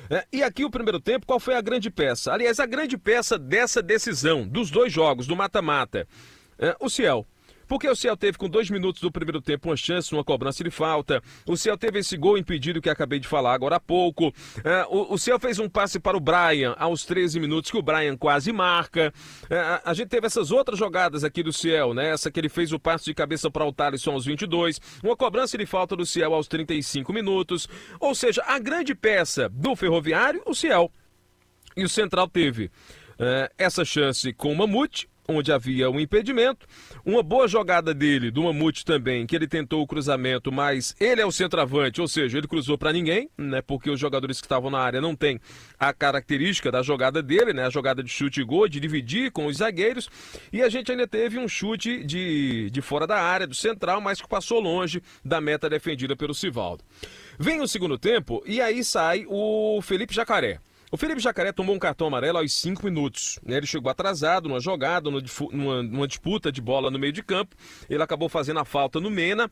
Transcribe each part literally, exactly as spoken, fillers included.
É, e aqui o primeiro tempo, qual foi a grande peça? Aliás, a grande peça dessa decisão, dos dois jogos, do mata-mata, é, o Ciel. Porque o Ciel teve com dois minutos do primeiro tempo uma chance, uma cobrança de falta. O Ciel teve esse gol impedido que acabei de falar agora há pouco. É, o, o Ciel fez um passe para o Brian aos treze minutos que o Brian quase marca. É, a, a gente teve essas outras jogadas aqui do Ciel, né? Essa que ele fez o passe de cabeça para o Thalisson aos vinte e dois. Uma cobrança de falta do Ciel aos trinta e cinco minutos. Ou seja, a grande peça do Ferroviário, o Ciel. E o Central teve é, essa chance com o Mamute, onde havia um impedimento, uma boa jogada dele, do Mamute também, que ele tentou o cruzamento, mas ele é o centroavante, ou seja, ele cruzou para ninguém, né, porque os jogadores que estavam na área não têm a característica da jogada dele, né, a jogada de chute e gol, de dividir com os zagueiros, e a gente ainda teve um chute de, de fora da área, do Central, mas que passou longe da meta defendida pelo Sivaldo. Vem o segundo tempo, e aí sai o Felipe Jacaré. O Felipe Jacaré tomou um cartão amarelo aos cinco minutos. Ele chegou atrasado numa jogada, numa, numa disputa de bola no meio de campo. Ele acabou fazendo a falta no Mena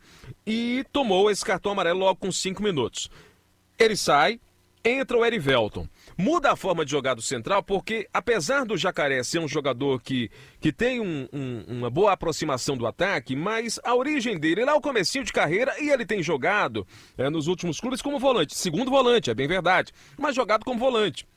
e tomou esse cartão amarelo logo com cinco minutos. Ele sai, entra o Erivelton. Muda a forma de jogar do Central porque, apesar do Jacaré ser um jogador que, que tem um, um, uma boa aproximação do ataque, mas a origem dele lá é o comecinho de carreira e ele tem jogado é, nos últimos clubes como volante. Segundo volante, é bem verdade, mas jogado como volante.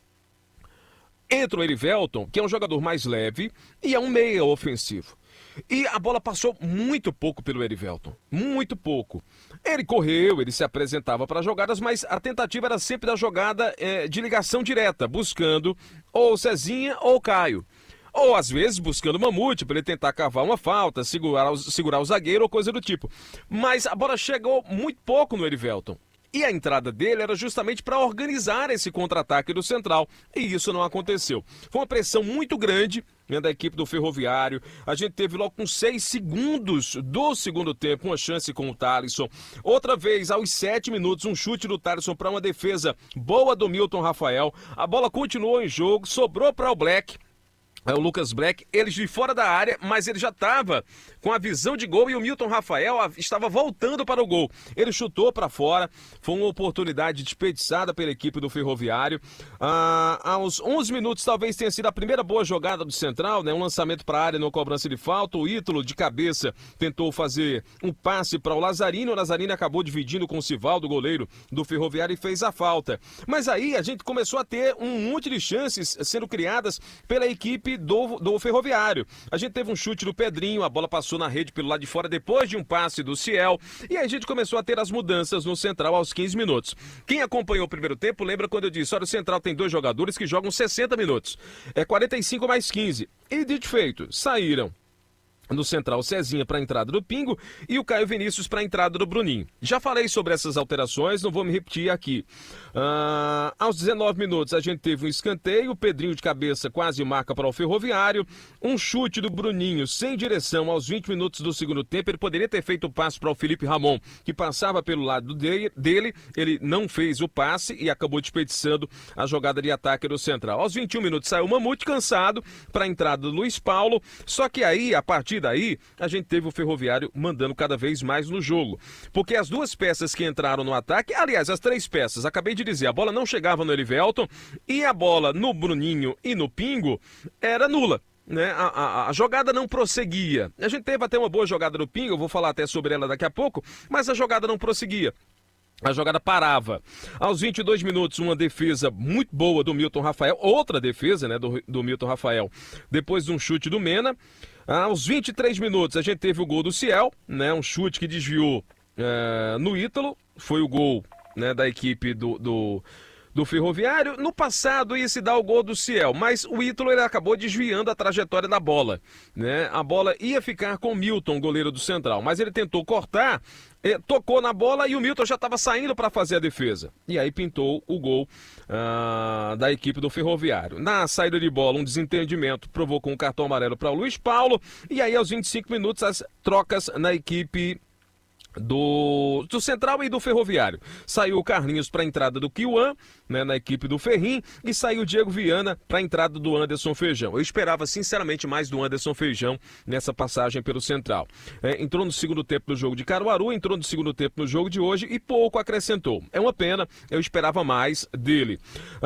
Entra o Erivelton, que é um jogador mais leve e é um meia ofensivo. E a bola passou muito pouco pelo Erivelton, muito pouco. Ele correu, ele se apresentava para jogadas, mas a tentativa era sempre da jogada é, de ligação direta, buscando ou Cezinha ou Caio. Ou às vezes buscando o Mamute para ele tentar cavar uma falta, segurar o, segurar o zagueiro ou coisa do tipo. Mas a bola chegou muito pouco no Erivelton. E a entrada dele era justamente para organizar esse contra-ataque do Central. E isso não aconteceu. Foi uma pressão muito grande, né, da equipe do Ferroviário. A gente teve logo com seis segundos do segundo tempo uma chance com o Thalisson. Outra vez, aos sete minutos, um chute do Thalisson para uma defesa boa do Milton Rafael. A bola continuou em jogo, sobrou para o Black. É o Lucas Black, ele de fora da área, mas ele já estava com a visão de gol e o Milton Rafael estava voltando para o gol. Ele chutou para fora, foi uma oportunidade desperdiçada pela equipe do Ferroviário. Ah, aos onze minutos talvez tenha sido a primeira boa jogada do Central, né? Um lançamento para a área, não cobrança de falta. O Ítalo de cabeça tentou fazer um passe para o Lazarino. O Lazarino acabou dividindo com o Sivaldo, o goleiro do Ferroviário, e fez a falta. Mas aí a gente começou a ter um monte de chances sendo criadas pela equipe Do, do Ferroviário. A gente teve um chute do Pedrinho, a bola passou na rede pelo lado de fora depois de um passe do Ciel, e aí a gente começou a ter as mudanças no Central aos quinze minutos. Quem acompanhou o primeiro tempo lembra quando eu disse, olha, o Central tem dois jogadores que jogam sessenta minutos, é quarenta e cinco mais quinze, e dito feito, saíram no Central, Cezinha para a entrada do Pingo e o Caio Vinícius para a entrada do Bruninho. Já falei sobre essas alterações, não vou me repetir aqui. Ah, aos dezenove minutos a gente teve um escanteio, o Pedrinho de cabeça quase marca para o Ferroviário, um chute do Bruninho sem direção aos vinte minutos do segundo tempo. Ele poderia ter feito o passe para o Felipe Ramon, que passava pelo lado dele, ele não fez o passe e acabou desperdiçando a jogada de ataque do Central. Aos vinte e um minutos saiu o Mamute cansado para a entrada do Luiz Paulo, só que aí, a partir daí, a gente teve o Ferroviário mandando cada vez mais no jogo. Porque as duas peças que entraram no ataque, aliás, as três peças, acabei de dizer, a bola não chegava no Erivelton e a bola no Bruninho e no Pingo era nula. Né? A, a, a jogada não prosseguia. A gente teve até uma boa jogada do Pingo, eu vou falar até sobre ela daqui a pouco, mas a jogada não prosseguia. A jogada parava. Aos vinte e dois minutos, uma defesa muito boa do Milton Rafael, outra defesa, né, do, do Milton Rafael, depois de um chute do Mena. Aos vinte e três minutos, a gente teve o gol do Ciel, né, um chute que desviou é, no Ítalo, foi o gol, né, da equipe do, do, do Ferroviário. No passado ia se dar o gol do Ciel, mas o Ítalo ele acabou desviando a trajetória da bola, né? A bola ia ficar com o Milton, goleiro do Central, mas ele tentou cortar, eh, tocou na bola e o Milton já estava saindo para fazer a defesa. E aí pintou o gol ah, da equipe do Ferroviário. Na saída de bola, um desentendimento provocou um cartão amarelo para o Luiz Paulo, e aí aos vinte e cinco minutos as trocas na equipe Do, do Central e do Ferroviário. Saiu o Carlinhos para a entrada do Kiwan, né, na equipe do Ferrim, e saiu o Diego Viana para a entrada do Anderson Feijão. Eu esperava sinceramente mais do Anderson Feijão nessa passagem pelo Central. É, entrou no segundo tempo no jogo de Caruaru, entrou no segundo tempo no jogo de hoje e pouco acrescentou. É uma pena, eu esperava mais dele.